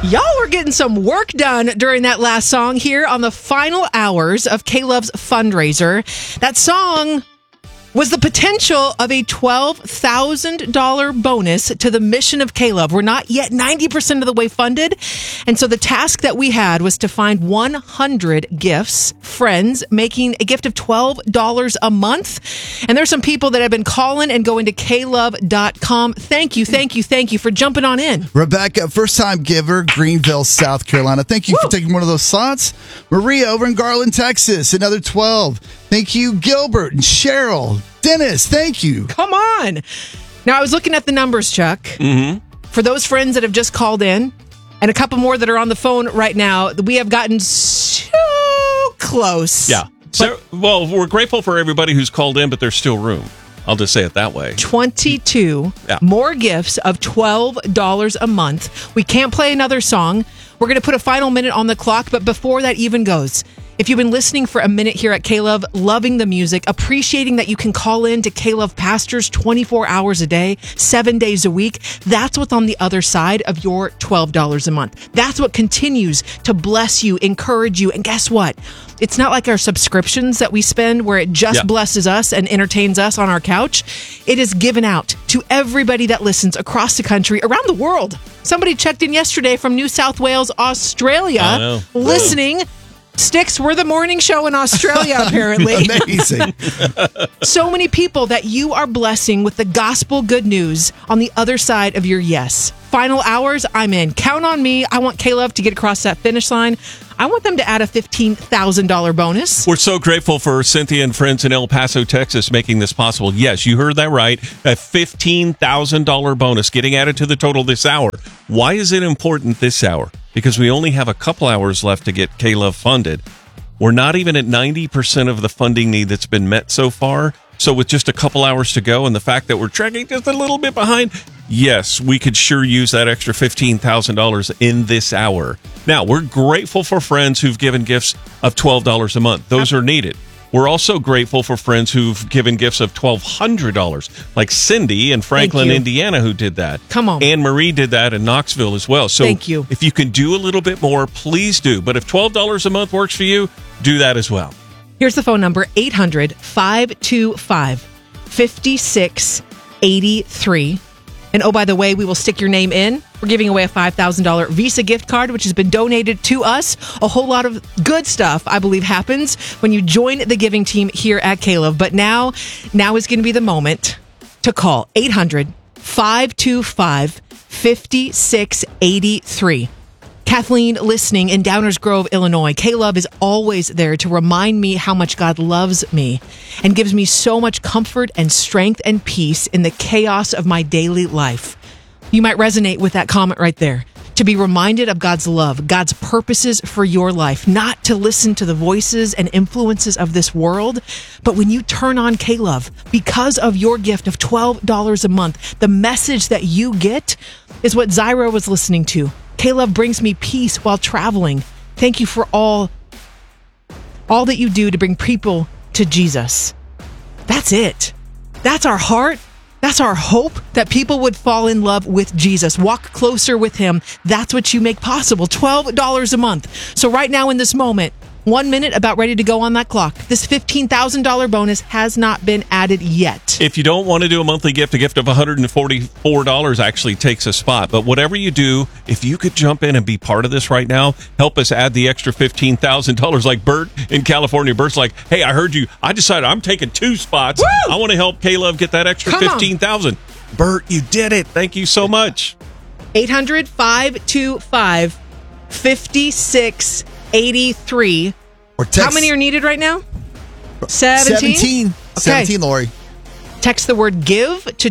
Y'all were getting some work done during that last song here on the final hours of K-Love's fundraiser. That song was the potential of a $12,000 bonus to the mission of K-Love. We're not yet 90% of the way funded. And so the task that we had was to find 100 gifts, friends, making a gift of $12 a month. And there's some people that have been calling and going to klove.com. Thank you for jumping on in. Rebecca, first-time giver, Greenville, South Carolina. Thank you for taking one of those slots. Maria over in Garland, Texas, another 12. Thank you, Gilbert and Cheryl. Dennis, thank you. Come on. Now, I was looking at the numbers, Chuck. Mm-hmm. For those friends that have just called in, and a couple more that are on the phone right now, we have gotten so close. Yeah. So, well, we're grateful for everybody who's called in, but there's still room. I'll just say it that way. 22 more gifts of $12 a month. We can't play another song. We're going to put a final minute on the clock, but before that even goes, if you've been listening for a minute here at K-Love, loving the music, appreciating that you can call in to K-Love Pastors 24 hours a day, 7 days a week, that's what's on the other side of your $12 a month. That's what continues to bless you, encourage you, and guess what? It's not like our subscriptions that we spend where it just blesses us and entertains us on our couch. It is given out to everybody that listens across the country, around the world. Somebody checked in yesterday from New South Wales, Australia, listening. Sticks, we're the morning show in Australia, apparently. Amazing. So many people that you are blessing with the gospel good news on the other side of your yes. Final hours, I'm in. Count on me. I want K-Love to get across that finish line. I want them to add a $15,000 bonus. We're so grateful for Cynthia and friends in El Paso, Texas, making this possible. Yes, you heard that right. A $15,000 bonus getting added to the total this hour. Why is it important this hour? Because we only have a couple hours left to get K-Love funded. We're not even at 90% of the funding need that's been met so far. So with just a couple hours to go and the fact that we're tracking just a little bit behind, yes, we could sure use that extra $15,000 in this hour. Now, we're grateful for friends who've given gifts of $12 a month. Those are needed. We're also grateful for friends who've given gifts of $1,200, like Cindy in Franklin, Indiana, who did that. Come on. Anne Marie did that in Knoxville as well. So thank you. If you can do a little bit more, please do. But if $12 a month works for you, do that as well. Here's the phone number, 800-525-5683. And oh, by the way, we will stick your name in. We're giving away a $5,000 Visa gift card, which has been donated to us. A whole lot of good stuff, I believe, happens when you join the giving team here at K-Love. But now is going to be the moment to call 800-525-5683. Kathleen, listening in Downers Grove, Illinois. K-Love is always there to remind me how much God loves me and gives me so much comfort and strength and peace in the chaos of my daily life. You might resonate with that comment right there. To be reminded of God's love, God's purposes for your life, not to listen to the voices and influences of this world, but when you turn on K-Love, because of your gift of $12 a month, the message that you get is what Zyra was listening to. K-Love brings me peace while traveling. Thank you for all that you do to bring people to Jesus. That's it. That's our heart. That's our hope, that people would fall in love with Jesus, walk closer with him. That's what you make possible. $12 a month. So right now in this moment, 1 minute, about ready to go on that clock. This $15,000 bonus has not been added yet. If you don't want to do a monthly gift, a gift of $144 actually takes a spot. But whatever you do, if you could jump in and be part of this right now, help us add the extra $15,000. Like Bert in California. Bert's like, hey, I heard you. I decided I'm taking 2 spots. Woo! I want to help K-Love get that extra $15,000. Bert, you did it. Thank you so much. 800-525-5683. Or text. How many are needed right now? 17? Okay. 17, Lori. Text the word GIVE to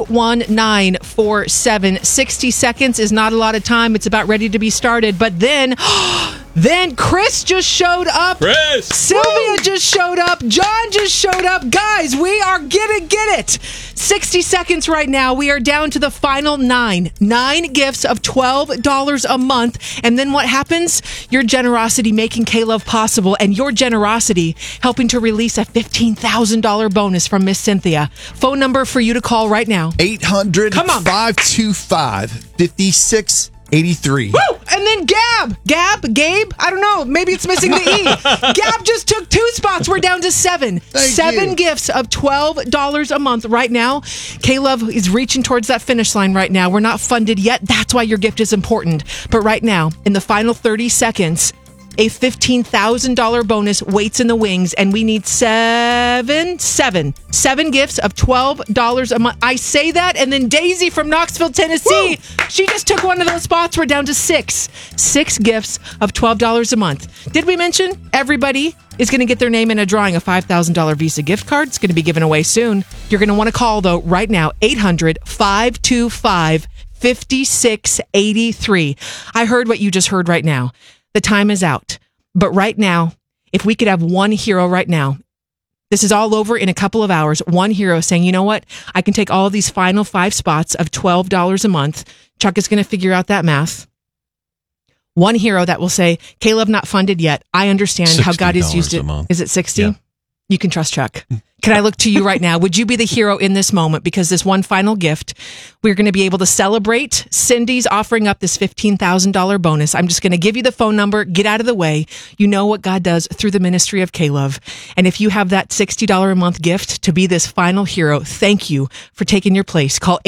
21947. 60 seconds is not a lot of time. It's about ready to be started. But then Chris just showed up. Chris! Sylvia just showed up. John just showed up. Guys, we are gonna get it. 60 seconds right now. We are down to the final 9. 9 gifts of $12 a month. And then what happens? Your generosity making K-Love possible, and your generosity helping to release a $15,000 bonus from Miss Cynthia. Phone number for you to call right now. 800-525-5683. 5683. Woo! And then Gabe, I don't know, maybe it's missing the E. Gab just took 2 spots. We're down to 7. Thank 7 you. gifts of $12 a month right now. K-Love is reaching towards that finish line right now. We're not funded yet. That's why your gift is important. But right now, in the final 30 seconds, a $15,000 bonus waits in the wings, and we need 7 gifts of $12 a month. I say that, and then Daisy from Knoxville, Tennessee, she just took one of those spots. We're down to 6 gifts of $12 a month. Did we mention everybody is going to get their name in a drawing, a $5,000 Visa gift card? It's going to be given away soon. You're going to want to call, though, right now, 800-525-5683. I heard what you just heard right now. The time is out. But right now, if we could have one hero right now, this is all over in a couple of hours, one hero saying, you know what, I can take all of these final 5 spots of $12 a month. Chuck is going to figure out that math. One hero that will say, Caleb, not funded yet. I understand how God has used it. Is it 60? Yeah. You can trust Chuck. Can I look to you right now? Would you be the hero in this moment? Because this one final gift, we're going to be able to celebrate. Cindy's offering up this $15,000 bonus. I'm just going to give you the phone number. Get out of the way. You know what God does through the ministry of K-Love. And if you have that $60 a month gift to be this final hero, thank you for taking your place. Call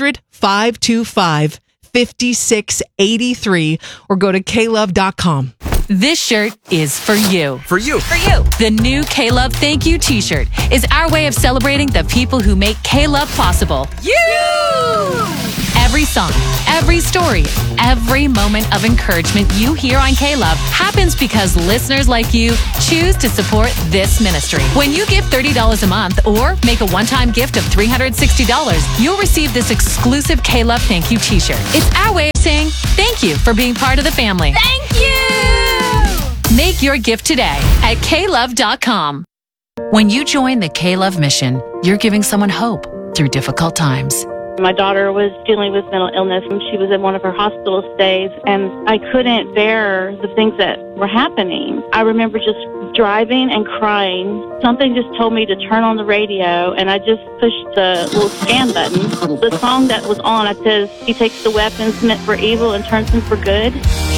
800-525-5683 or go to klove.com. This shirt is for you. For you. For you. The new K-Love Thank You t-shirt is our way of celebrating the people who make K-Love possible. You! Every song, every story, every moment of encouragement you hear on K-Love happens because listeners like you choose to support this ministry. When you give $30 a month or make a one-time gift of $360, you'll receive this exclusive K-Love Thank You t-shirt. It's our way of saying thank you for being part of the family. Thank you! Make your gift today at klove.com. When you join the K-Love mission, you're giving someone hope through difficult times. My daughter was dealing with mental illness, and she was in one of her hospital stays, and I couldn't bear the things that were happening. I remember just driving and crying. Something just told me to turn on the radio, and I just pushed the little scan button. The song that was on, it says, He takes the weapons meant for evil and turns them for good.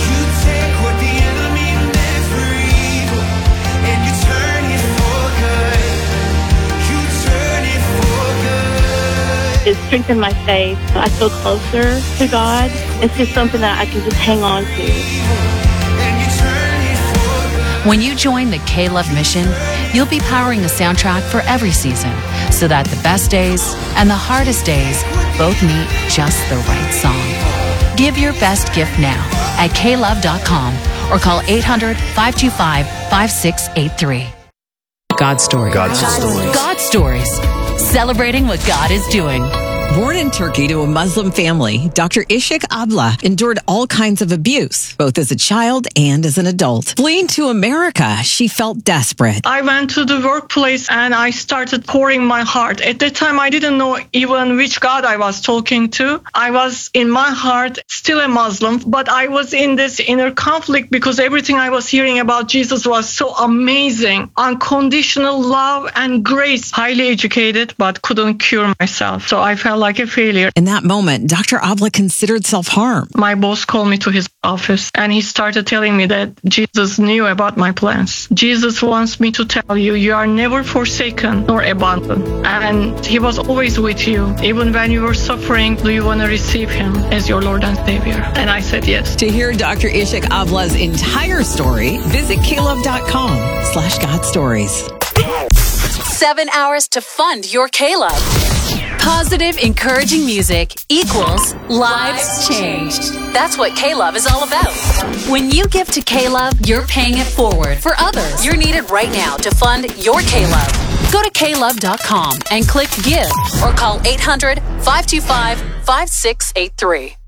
It strengthened my faith. I feel closer to God. It's just something that I can just hang on to. When you join the K-Love mission, you'll be powering the soundtrack for every season so that the best days and the hardest days both meet just the right song. Give your best gift now at klove.com or call 800-525-5683. God Story. God's stories. God Stories. Celebrating what God is doing. Born in Turkey to a Muslim family, Dr. Ishak Abla endured all kinds of abuse, both as a child and as an adult. Fleeing to America, she felt desperate. I went to the workplace and I started pouring my heart. At that time, I didn't know even which God I was talking to. I was in my heart still a Muslim, but I was in this inner conflict because everything I was hearing about Jesus was so amazing. Unconditional love and grace. Highly educated, but couldn't cure myself. So I felt like a failure. In that moment, Dr. Abla considered self-harm. My boss called me to his office and he started telling me that Jesus knew about my plans. Jesus wants me to tell you, you are never forsaken nor abandoned. And he was always with you. Even when you were suffering, do you want to receive him as your Lord and Savior? And I said yes. To hear Dr. Ishak Abla's entire story, visit klove.com/godstories. 7 hours to fund your K-Love. Positive, encouraging music equals lives changed. That's what K-Love is all about. When you give to K-Love, you're paying it forward for others. You're needed right now to fund your K-Love. Go to klove.com and click Give or call 800-525-5683.